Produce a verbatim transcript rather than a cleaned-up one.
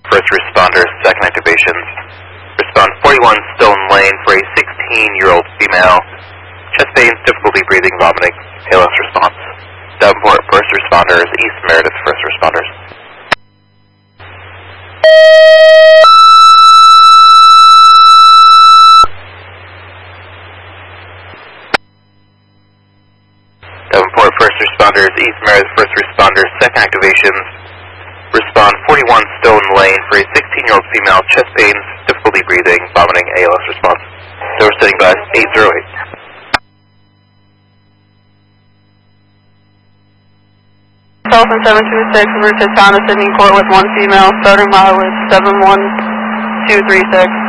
first responders, second activations. Respond forty-one Stone Lane for a sixteen-year-old female. Chest pains, difficulty breathing, vomiting. A L S response. Davenport first responders, East Meredith first responders. Davenport first responders, East Meredith first responders, second activations. Respond forty-one Stone Lane for a sixteen-year-old female, chest pains, difficulty breathing, vomiting, A L S response. So we're sitting by eight zero eight. Dolphin seven two six, route to town of Sydney Court with one female, starting mileage seven one two three six.